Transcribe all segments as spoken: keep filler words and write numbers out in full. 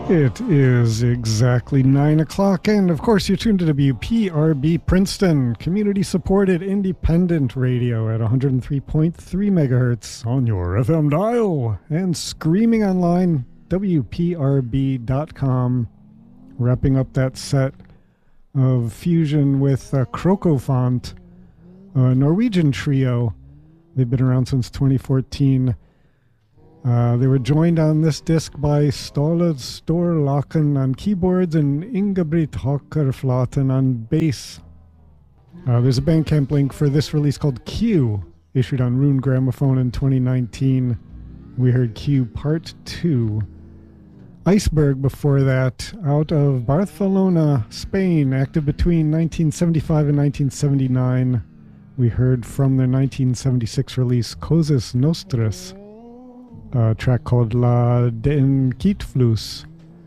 It is exactly nine o'clock, and of course, you're tuned to W P R B Princeton, community supported independent radio at one hundred three point three megahertz on your F M dial, and screaming online, W P R B dot com. Wrapping up that set of fusion with uh, Crocofont, a Norwegian trio. They've been around since twenty fourteen. Uh, they were joined on this disc by Ståle Storlaken on keyboards and Ingebrigt Håkerflaten on bass. Uh, there's a Bandcamp link for this release called Q, issued on Rune Gramophone in twenty nineteen. We heard Q Part two. Iceberg before that, out of Barcelona, Spain, active between nineteen seventy-five and nineteen seventy-nine. We heard from their nineteen seventy-six release Cosas Nostras, a track called La Denkietflus.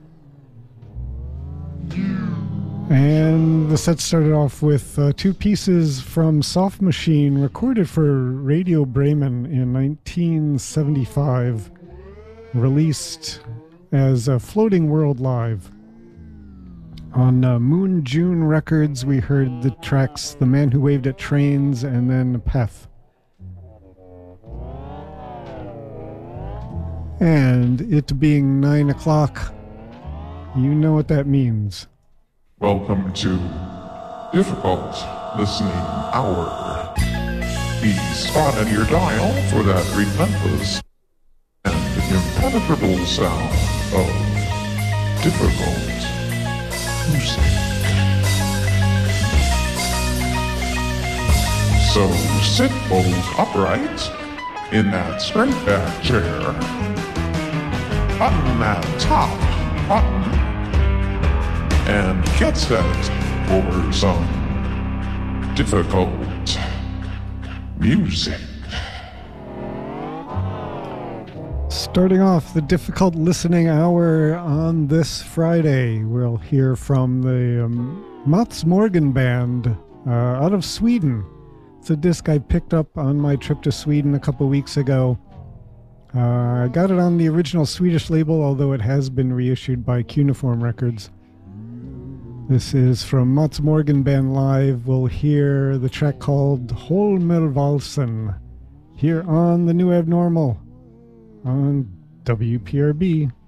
And the set started off with uh, two pieces from Soft Machine, recorded for Radio Bremen in nineteen seventy-five, released as a Floating World Live. On uh, Moon June Records, we heard the tracks The Man Who Waved at Trains and then Peth. And it being nine o'clock, you know what that means. Welcome to Difficult Listening Hour. The spot on your dial for that relentless and impenetrable sound of difficult music. So sit bolt upright in that straight back chair, button that top button, and get set for some difficult music. Starting off the difficult listening hour on this Friday, we'll hear from the um, Mats Morgan Band uh, out of Sweden. It's a disc I picked up on my trip to Sweden a couple weeks ago. Uh, I got it on the original Swedish label, although it has been reissued by Cuneiform Records. This is from Mats Morgan Band Live. We'll hear the track called Holmervalsen here on The New Abnormal on W P R B.